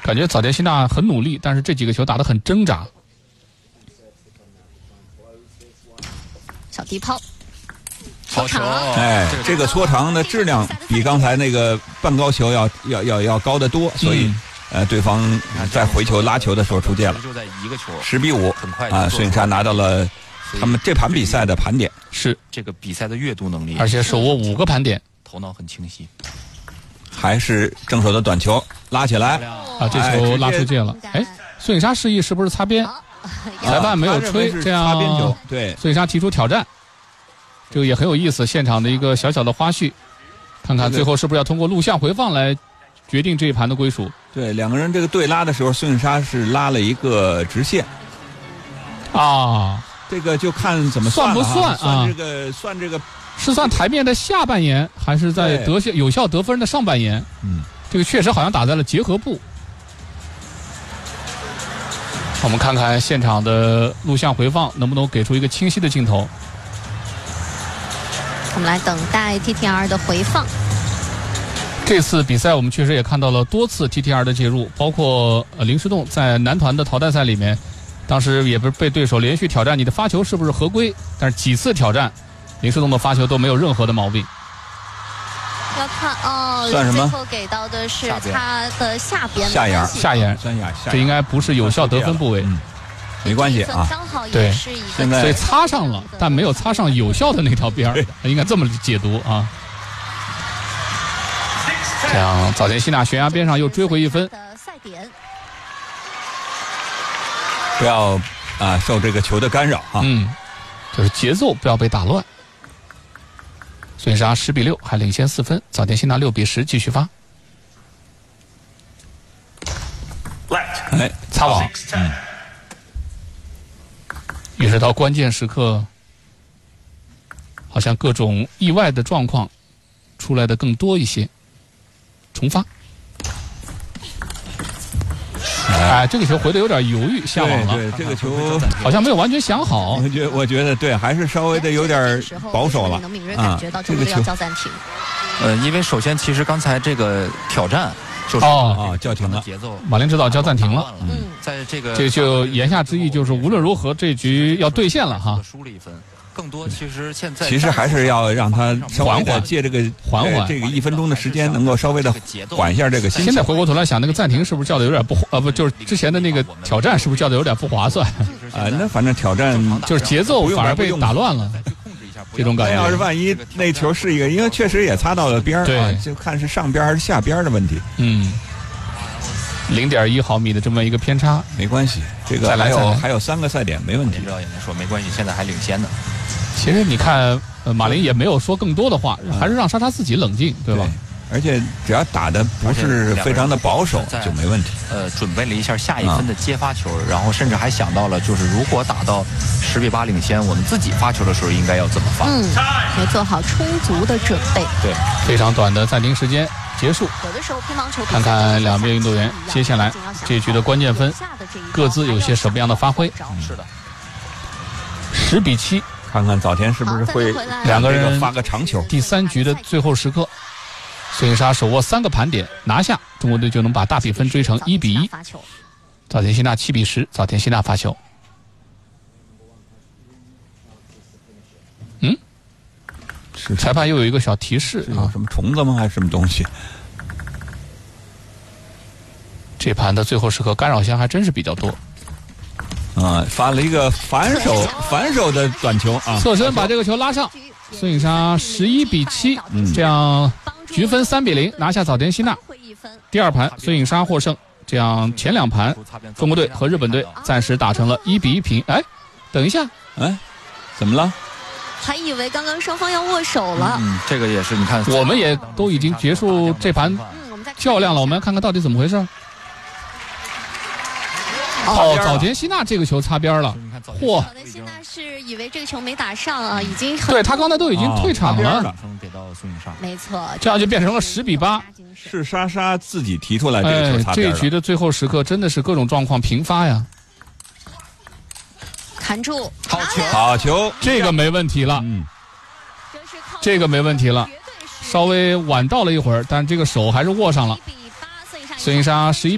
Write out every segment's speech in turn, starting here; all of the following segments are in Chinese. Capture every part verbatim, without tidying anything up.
感觉早田希娜很努力，但是这几个球打得很挣扎。 小低抛， 好球！ 哎，这个搓长的质量比刚才那个半高球要要要要高得多，所以、嗯、呃，对方在回球拉球的时候出界了， 就在一个球， 十比五， 很快啊，孙颖莎拿到了他们这盘比赛的盘点， 是这个比赛的阅读能力， 而且手握五个盘点， 头脑很清晰。 还是正手的短球拉起来啊，这球拉出界了。哎，孙颖莎示意是不是擦边？裁判没有吹，这样擦边球。对， 孙颖莎提出挑战，这个也很有意思，现场的一个小小的花絮，看看最后是不是要通过录像回放来决定这一盘的归属。 对，两个人这个对拉的时候，孙颖莎是拉了一个直线啊， 这个就看怎么算不算啊？ 算这个算这个。 是算台面的下半沿，还是在得效有效得分的上半沿？ 嗯， 这个确实好像打在了结合部。我们看看现场的录像回放能不能给出一个清晰的镜头。 我们来等待 T T R 的回放。 这次比赛我们确实也看到了多次 T T R 的介入，包括呃林诗栋在男团的淘汰赛里面，当时也不是被对手连续挑战你的发球是不是合规，但是几次挑战。林诗栋的发球都没有任何的毛病。 要看哦， 算什么？ 最后给到的是他的下边下沿， 下沿， 三下， 这应该不是有效得分部位。 嗯，没关系啊。 对， 现在所以擦上了，但没有擦上有效的那条边儿，应该这么解读啊。这样，早田希娜悬崖边上又追回一分。 不要啊受这个球的干扰啊。 嗯。就是节奏不要被打乱。孙颖莎十比六还领先四分，早田希娜六比十继续发。 哎， 擦网。嗯。于是到关键时刻，好像各种意外的状况出来的更多一些。重发。哎，这个球回的有点犹豫，下网了。 对，对这个球好像没有完全想好。 我觉得，我觉得对，还是稍微的有点保守了。 啊，这个球叫暂停。 呃，因为首先，其实刚才这个挑战就是哦啊叫停了， 节奏。 马林指导叫暂停了。 嗯，在这个这就言下之意就是无论如何这局要兑现了哈。 输了一分。更多其实现在其实还是要让他缓缓借这个缓缓这个一分钟的时间，能够稍微的缓一下这个心情。 现在回过头来想，那个暂停是不是叫的有点不呃不就是之前的那个挑战是不是叫的有点不划算？ 啊，那反正挑战就是节奏反而被打乱了，这种感觉。 要是万一那球是一个，因为确实也擦到了边儿， 对， 就看是上边还是下边的问题。 嗯，零点一毫米的这么一个偏差， 没关系，这个还有还有三个赛点，没问题。 指导也能说没关系，现在还领先呢。 其实你看，呃，马林也没有说更多的话，还是让莎莎自己冷静，对吧？ 对，而且只要打的不是非常的保守就没问题。 呃，准备了一下下一分的接发球，然后甚至还想到了，就是如果打到十比八领先，我们自己发球的时候应该要怎么发？ 嗯，没做好充足的准备。 对， 非常短的暂停时间结束。 有的时候乒乓球看看两边运动员接下来这局的关键分各自有些什么样的发挥。 是的， 十比七。 看看早田是不是会两个人发个长球。 第三局的最后时刻，孙颖莎手握三个盘点拿下，中国队就能把大比分追成一比一。早田希娜七比十，早田希娜发球。嗯， 是裁判又有一个小提示啊， 什么虫子吗？还是什么东西？ 这盘的最后时刻干扰项还真是比较多。 啊，发了一个反手反手的短球啊， 侧身把这个球拉上，孙颖莎十一比七， 嗯， 这样局分三比零拿下早田希娜。第二盘孙颖莎获胜，这样前两盘中国队和日本队暂时打成了一比一平。哎，等一下， 哎，怎么了？ 还以为刚刚双方要握手了。 嗯，这个也是，你看， 我们也都已经结束这盘较量了，我们要看看到底怎么回事。哦，早田希娜这个球擦边了，嚯！ 早田希娜是以为这个球没打上啊，已经很对他刚才都已经退场了， 了给到孙颖莎， 没错， 这样就变成了十比八， 是莎莎自己提出来这个球擦边了。 哎，这一局的最后时刻真的是各种状况频发呀， 砍住， 好球， 好球， 这个没问题了， 嗯， 这个没问题了，稍微晚到了一会儿，但这个手还是握上了。孙颖莎十一比八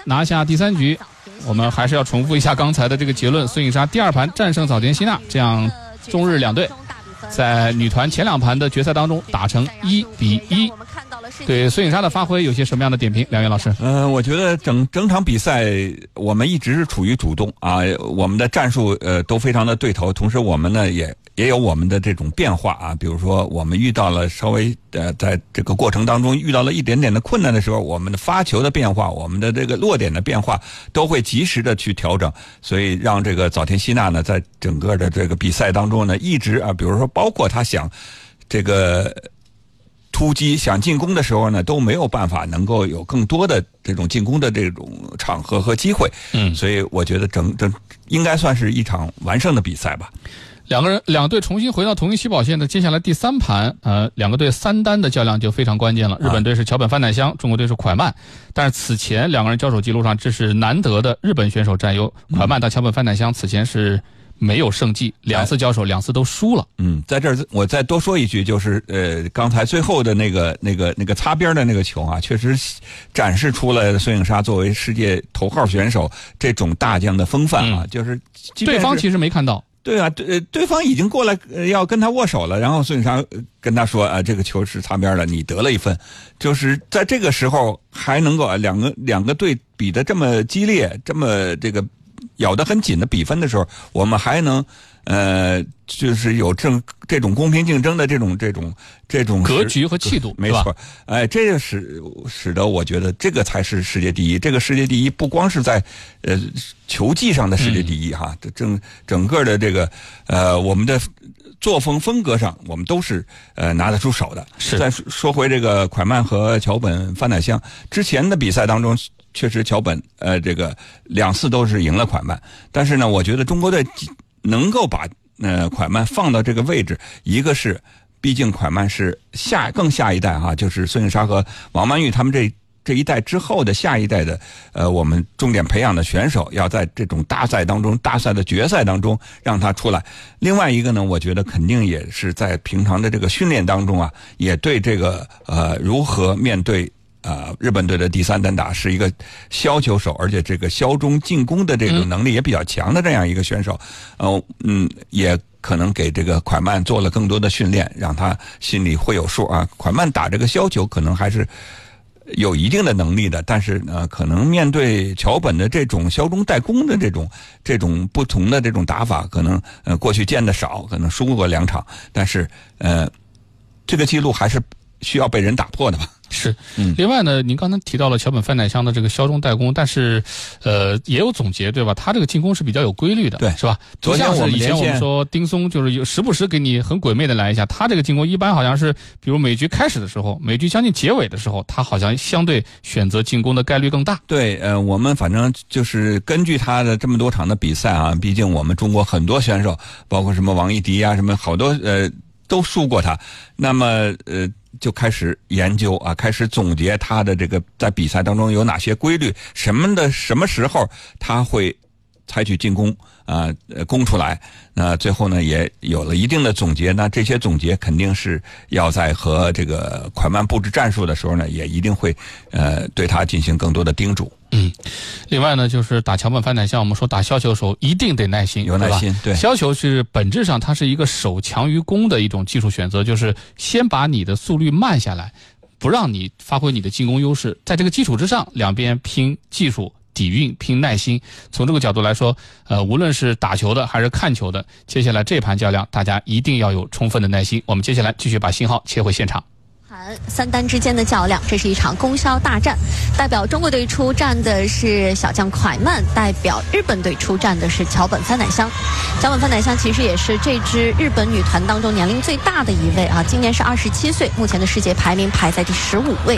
拿下第三局。我们还是要重复一下刚才的这个结论：孙颖莎第二盘战胜早田希娜，这样中日两队在女团前两盘的决赛当中打成一比一。对孙颖莎的发挥有些什么样的点评？梁元老师， 呃，我觉得整整场比赛我们一直是处于主动啊，我们的战术呃都非常的对头，同时我们呢也也有我们的这种变化啊，比如说我们遇到了稍微呃在这个过程当中遇到了一点点的困难的时候，我们的发球的变化，我们的这个落点的变化都会及时的去调整，所以让这个早田希娜呢在整个的这个比赛当中呢一直啊，比如说包括他想这个突击想进攻的时候呢，都没有办法能够有更多的这种进攻的这种场合和机会。嗯，所以我觉得整整应该算是一场完胜的比赛吧。 两个人两队重新回到同一起跑线的接下来第三盘，呃，两个队三单的较量就非常关键了。日本队是桥本帆乃香，中国队是蒯曼。但是此前两个人交手记录上，这是难得的日本选手占优。蒯曼到桥本帆乃香此前是没有胜绩，两次交手两次都输了。 嗯，在这儿我再多说一句，就是呃，刚才最后的那个那个那个擦边的那个球啊，确实展示出了孙颖莎作为世界头号选手这种大将的风范啊，嗯、就是对方其实没看到。 对啊，对，对方已经过来、呃、要跟他握手了，然后孙颖莎跟他说啊，这个球是擦边了，你得了一分。就是在这个时候还能够啊，两个两个队比得这么激烈，这么这个咬得很紧的比分的时候，我们还能呃，就是有这这种公平竞争的这种这种这种格局和气度， 没错。哎，这个使使得我觉得这个才是世界第一。这个世界第一不光是在呃球技上的世界第一、嗯、哈，整整个的这个呃我们的作风风格上，我们都是呃拿得出手的。 是。 再说回这个蒯曼和桥本帆乃香之前的比赛当中。确实，桥本呃，这个两次都是赢了蒯曼，但是呢，我觉得中国队能够把呃蒯曼放到这个位置，一个是，毕竟蒯曼是下更下一代哈、啊，就是孙颖莎和王曼玉他们这这一代之后的下一代的呃，我们重点培养的选手，要在这种大赛当中、大赛的决赛当中让他出来。另外一个呢，我觉得肯定也是在平常的这个训练当中啊，也对这个呃如何面对。呃，日本队的第三单打是一个削球手，而且这个削中进攻的这种能力也比较强的这样一个选手，呃，嗯，也可能给这个蒯曼做了更多的训练，让他心里会有数啊。蒯曼打这个削球可能还是有一定的能力的，但是呢，可能面对桥本的这种削中带攻的这种这种不同的这种打法，可能呃过去见得少，可能输过两场，但是呃，这个记录还是需要被人打破的吧。 是，嗯，另外呢，您刚才提到了桥本帆乃香的这个削中带攻，但是，呃，也有总结，对吧？他这个进攻是比较有规律的， 对， 是吧？不像是以前我们说丁松，就是有时不时给你很鬼魅的来一下，他这个进攻一般好像是，比如每局开始的时候，每局将近结尾的时候，他好像相对选择进攻的概率更大。 对，呃，我们反正就是根据他的这么多场的比赛啊，毕竟我们中国很多选手，包括什么王艺迪啊，什么好多呃都输过他，那么呃。就开始研究啊，开始总结他的这个在比赛当中有哪些规律，什么的什么时候他会采取进攻啊，呃，攻出来。那最后呢，也有了一定的总结。那这些总结肯定是要在和这个蒯曼布置战术的时候呢，也一定会呃对他进行更多的叮嘱。 嗯，另外呢，就是打桥本帆乃香，我们说打削球的时候一定得耐心， 有耐心。对， 削球是本质上它是一个守强于攻的一种技术选择，就是先把你的速率慢下来，不让你发挥你的进攻优势，在这个基础之上，两边拼技术。底蕴拼耐心，从这个角度来说，呃，无论是打球的还是看球的，接下来这盘较量，大家一定要有充分的耐心。我们接下来继续把信号切回现场。 韩三单之间的较量，这是一场攻削大战。代表中国队出战的是小将蒯曼，代表日本队出战的是桥本帆乃香。桥本帆乃香其实也是这支日本女团当中年龄最大的一位啊，今年是二十七岁，目前的世界排名排在第十五位。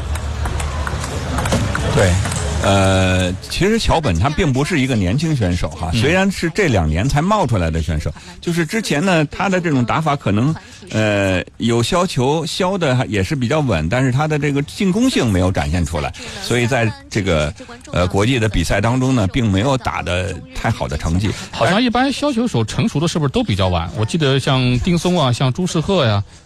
对。呃，其实桥本他并不是一个年轻选手哈，虽然是这两年才冒出来的选手，就是之前呢，他的这种打法可能呃有削球削的也是比较稳，但是他的这个进攻性没有展现出来，所以在这个呃国际的比赛当中呢，并没有打得太好的成绩。 好像一般削球手成熟的是不是都比较晚？我记得像丁松啊，像朱世赫呀。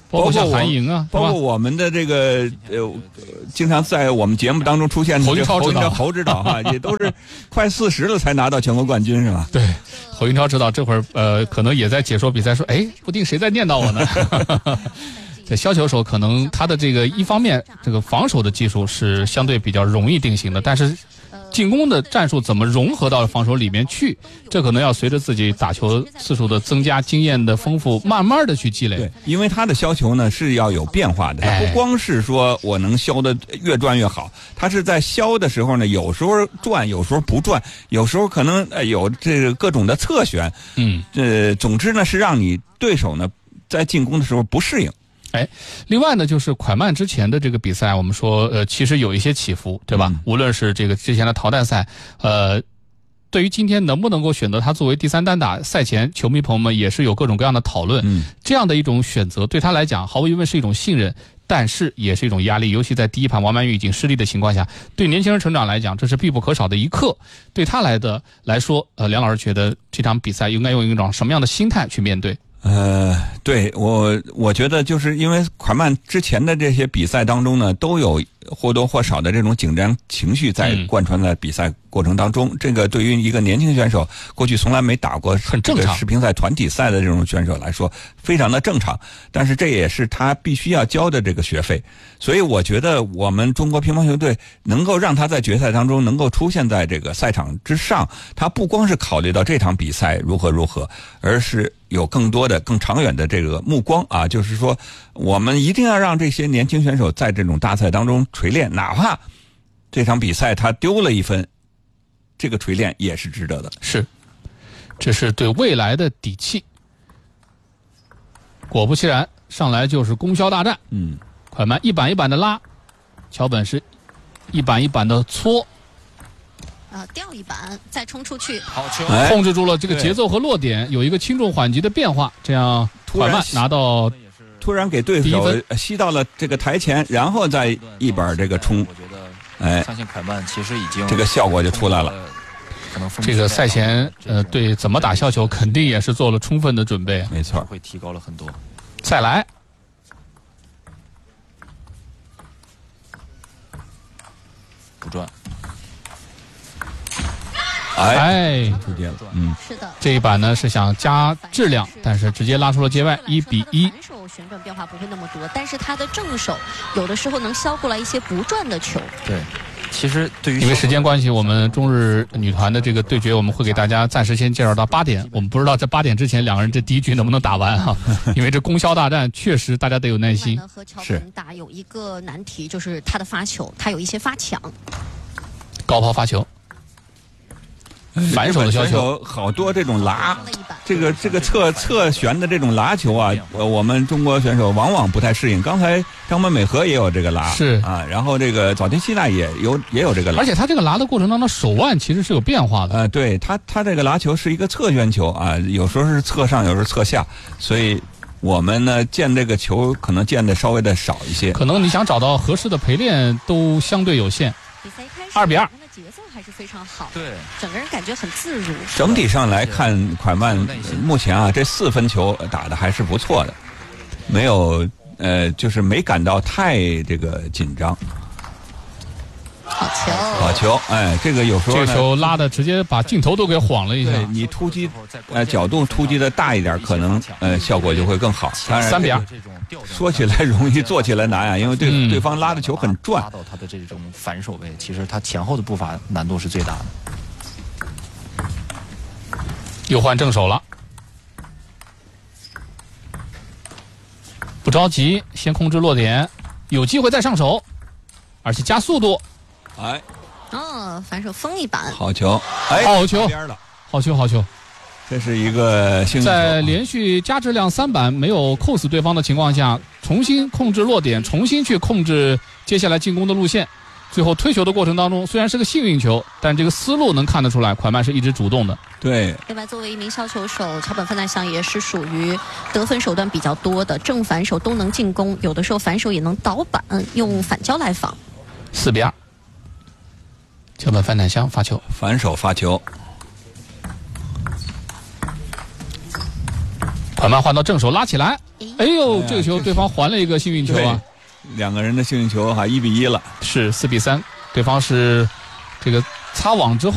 包括像韩莹啊， 包括我们的这个呃，经常在我们节目当中出现的侯英超指导， 侯指导哈，也都是快四十了才拿到全国冠军是吧？ 对，侯英超指导这会儿呃，可能也在解说比赛，说哎，不定谁在念叨我呢。这削球手可能他的这个一方面，这个防守的技术是相对比较容易定型的，但是进攻的战术怎么融合到防守里面去，这可能要随着自己打球次数的增加、经验的丰富，慢慢的去积累。 对，因为他的削球呢是要有变化的，他不光是说我能削的越转越好，他是在削的时候呢，有时候转，有时候不转，有时候可能呃有这个各种的侧旋。 嗯， 呃，总之呢是让你对手呢在进攻的时候不适应。 哎，另外呢，就是蒯曼之前的这个比赛，我们说，呃，其实有一些起伏，对吧？嗯、无论是这个之前的淘汰赛，呃，对于今天能不能够选择他作为第三单打，赛前球迷朋友们也是有各种各样的讨论。嗯，这样的一种选择对他来讲，毫无疑问是一种信任，但是也是一种压力。尤其在第一盘王曼玉已经失利的情况下，对年轻人成长来讲，这是必不可少的一课。对他来的来说，呃，梁老师觉得这场比赛应该用一种什么样的心态去面对？ 呃，对我，我觉得就是因为蒯曼之前的这些比赛当中呢，都有或多或少的这种紧张情绪在贯穿在比赛过程当中。嗯、这个对于一个年轻选手，过去从来没打过很正常世乒赛团体赛的这种选手来说，非常的正常。但是这也是他必须要交的这个学费。所以我觉得我们中国乒乓球队能够让他在决赛当中能够出现在这个赛场之上，他不光是考虑到这场比赛如何如何，而是有更多的、更长远的这个目光啊，就是说，我们一定要让这些年轻选手在这种大赛当中锤炼，哪怕这场比赛他丢了一分，这个锤炼也是值得的。 是，这是对未来的底气。果不其然，上来就是攻削大战。 嗯， 蒯曼一板一板的拉，桥本是一板一板的搓。 呃，吊一板再冲出去， 好球， 控制住了这个节奏和落点，有一个轻重缓急的变化，这样蒯曼拿到突然给对手吸到了这个台前，然后再一板这个冲， 我觉得，哎，相信蒯曼其实已经这个效果就出来了。 可能这个赛前呃对怎么打削球肯定也是做了充分的准备， 没错， 会提高了很多。 再来。 不转。 哎， 出界了，嗯， 是的。 这一板呢是想加质量，但是直接拉出了界外，一比一。 反手旋转变化不会那么多，但是他的正手有的时候能削过来一些不转的球。 对，其实对于因为时间关系，我们中日女团的这个对决，我们会给大家暂时先介绍到八点。我们不知道在八点之前两个人这第一局能不能打完哈、啊，因为这攻削大战确实大家得有耐心。 和桥本打有一个难题，就是他的发球，他有一些发抢， 高抛发球。反手的削球， 好多这种拉，这个这个侧侧旋的这种拉球啊，我们中国选手往往不太适应。刚才张本美和也有这个拉， 是啊，然后这个早田希娜也有也有这个拉， 而且他这个拉的过程当中，手腕其实是有变化的。 呃，对他他这个拉球是一个侧旋球啊，有时候是侧上，有时候侧下，所以我们呢见这个球可能见的稍微的少一些， 可能你想找到合适的陪练都相对有限。 比赛一开始， 二比二。 节奏还是非常好， 对， 整个人感觉很自如。 整体上来看，蒯曼目前啊这四分球打的还是不错的，没有呃就是没感到太这个紧张。 好球， 好球！哎，这个有时候这个球拉的直接把镜头都给晃了一下。 对，你突击呃角度突击的大一点，可能呃效果就会更好。当然， 三比二。 说起来容易，做起来难啊，因为对、嗯、对方拉的球很转， 拉到他的这种反手位，其实他前后的步伐难度是最大的。 又换正手了，不着急，先控制落点，有机会再上手，而且加速度。 哎， 哦，反手封一板， 好球，哎， 好球，好球，好球。 这是一个幸运球， 在连续加质量三板没有扣死对方的情况下，重新控制落点，重新去控制接下来进攻的路线。最后推球的过程当中，虽然是个幸运球，但这个思路能看得出来，蒯曼是一直主动的。 对。 另外，作为一名削球手，桥本范奈香也是属于得分手段比较多的，正反手都能进攻，有的时候反手也能倒板，用反胶来防。 四比二，桥本范奈香发球， 反手发球。 蒯曼换到正手拉起来， 哎呦，这个球对方还了一个幸运球啊！ 两个人的幸运球哈，一比一了， 是四比三，对方是这个擦网之后。